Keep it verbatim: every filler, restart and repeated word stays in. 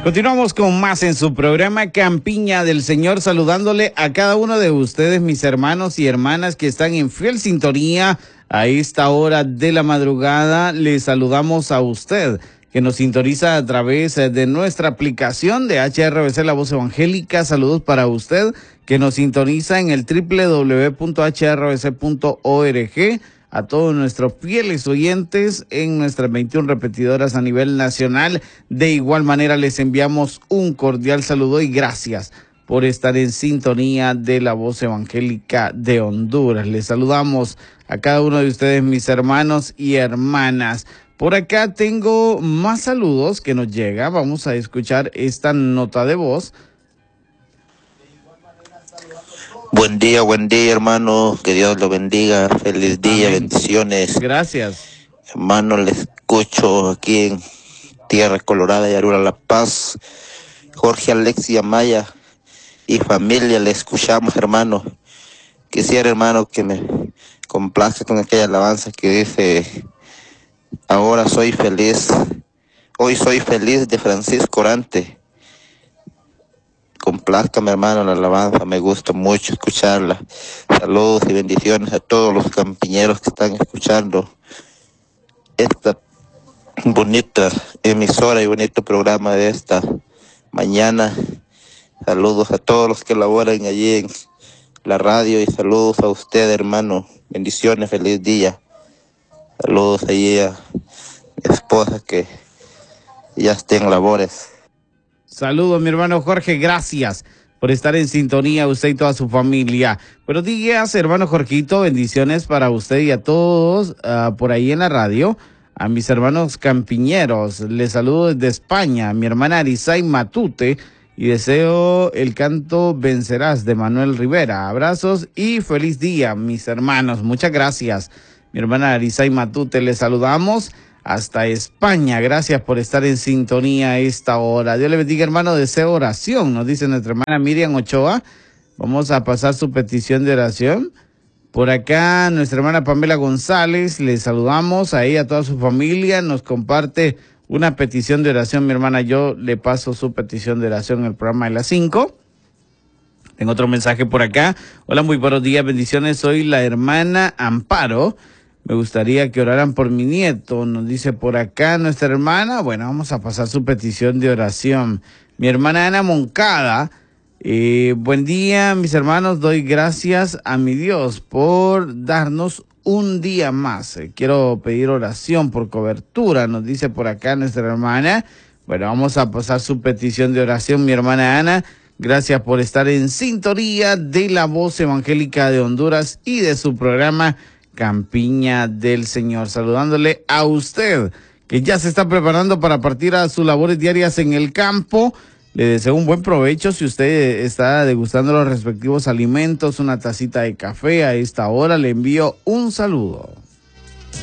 Continuamos con más en su programa Campiña del Señor, saludándole a cada uno de ustedes, mis hermanos y hermanas que están en fiel sintonía a esta hora de la madrugada. Les saludamos a usted que nos sintoniza a través de nuestra aplicación de H R V C La Voz Evangélica. Saludos para usted que nos sintoniza en el doble u doble u doble u punto h r v c punto org. A todos nuestros fieles oyentes en nuestras veintiuna repetidoras a nivel nacional. De igual manera les enviamos un cordial saludo y gracias por estar en sintonía de La Voz Evangélica de Honduras. Les saludamos a cada uno de ustedes, mis hermanos y hermanas. Por acá tengo más saludos que nos llega. Vamos a escuchar esta nota de voz. Buen día, buen día, hermano. Que Dios lo bendiga. Feliz día, amén. Bendiciones. Gracias. Hermano, le escucho aquí en Tierra Colorada y Arura, La Paz. Jorge Alexia Maya y familia, le escuchamos, hermano. Quisiera, hermano, que me complazca con aquella alabanza que dice: ahora soy feliz, hoy soy feliz, de Francisco Orante. Complázcame, hermano, la alabanza, me gusta mucho escucharla. Saludos y bendiciones a todos los campiñeros que están escuchando esta bonita emisora y bonito programa de esta mañana. Saludos a todos los que laboran allí en la radio y saludos a usted, hermano. Bendiciones, feliz día. Saludos allí a mi esposa que ya está en labores. Saludos, mi hermano Jorge, gracias por estar en sintonía, usted y toda su familia. Buenos días, hermano Jorgito, bendiciones para usted y a todos uh, por ahí en la radio. A mis hermanos campiñeros, les saludo desde España, mi hermana Arisay Matute, y deseo el canto Vencerás de Manuel Rivera. Abrazos y feliz día, mis hermanos. Muchas gracias, mi hermana Arisay Matute, les saludamos hasta España. Gracias por estar en sintonía a esta hora. Dios le bendiga, hermano. Deseo oración, nos dice nuestra hermana Miriam Ochoa. Vamos a pasar su petición de oración. Por acá, nuestra hermana Pamela González, le saludamos a ella, a toda su familia. Nos comparte una petición de oración, mi hermana. Yo le paso su petición de oración en el programa de las cinco. Tengo otro mensaje por acá. Hola, muy buenos días, bendiciones. Soy la hermana Amparo. Me gustaría que oraran por mi nieto, nos dice por acá nuestra hermana. Bueno, vamos a pasar su petición de oración. Mi hermana Ana Moncada, eh, buen día, mis hermanos. Doy gracias a mi Dios por darnos un día más. Eh, quiero pedir oración por cobertura, nos dice por acá nuestra hermana. Bueno, vamos a pasar su petición de oración, mi hermana Ana. Gracias por estar en sintonía de La Voz Evangélica de Honduras y de su programa Campiña del Señor, saludándole a usted que ya se está preparando para partir a sus labores diarias en el campo. Le deseo un buen provecho si usted está degustando los respectivos alimentos, una tacita de café a esta hora. Le envío un saludo.